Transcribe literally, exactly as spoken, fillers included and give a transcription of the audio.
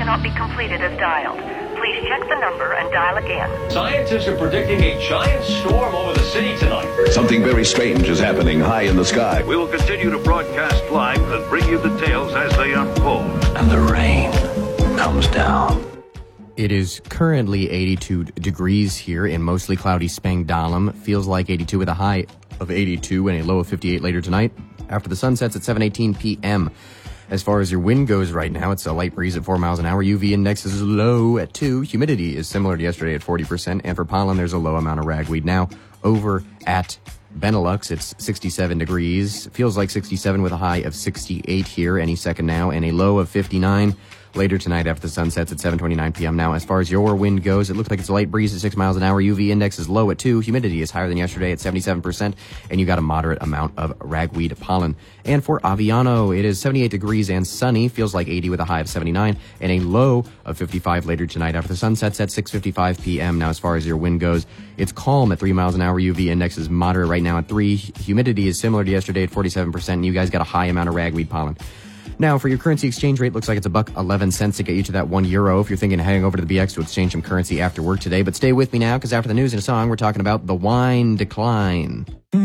cannot be completed as dialed. Please check the number and dial again. Scientists are predicting a giant storm over the city tonight. Something very strange is happening high in the sky. We will continue to broadcast live and bring you the tales as they unfold. And the rain comes down. It is currently eighty-two degrees here in mostly cloudy Spangdahlem. Feels like eighty-two with a high of eighty-two and a low of fifty-eight later tonight after the sun sets at seven eighteen p.m. As far as your wind goes right now, it's a light breeze at four miles an hour. U V index is low at two. Humidity is similar to yesterday at forty percent. And for pollen, there's a low amount of ragweed. Now, over at Benelux, it's sixty-seven degrees. Feels like sixty-seven with a high of sixty-eight here any second now and a low of fifty-nine later tonight after the sun sets at seven twenty-nine p.m. Now, as far as your wind goes, it looks like it's a light breeze at six miles an hour. U V index is low at two. Humidity is higher than yesterday at seventy-seven percent, and you got a moderate amount of ragweed pollen. And for Aviano, it is seventy-eight degrees and sunny. Feels like eighty with a high of seventy-nine and a low of fifty-five later tonight after the sun sets at six fifty-five p.m. Now, as far as your wind goes, it's calm at three miles an hour. U V index is moderate right now at three. Humidity is similar to yesterday at forty-seven percent, and you guys got a high amount of ragweed pollen. Now, for your currency exchange rate, looks like it's a buck eleven cents to get you to that one euro if you're thinking of heading over to the B X to exchange some currency after work today. But stay with me now, because after the news and a song, we're talking about the wine decline.